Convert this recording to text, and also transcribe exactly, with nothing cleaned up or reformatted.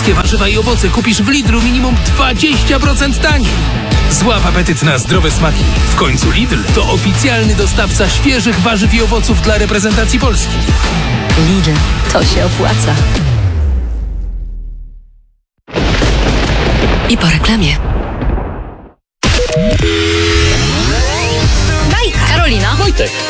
Polskie warzywa i owoce kupisz w Lidlu minimum dwadzieścia procent taniej. Złap apetyt na zdrowe smaki. W końcu Lidl to oficjalny dostawca świeżych warzyw i owoców dla reprezentacji Polski. Lidl, to się opłaca. I po reklamie. Daj, Karolina. Wojtek.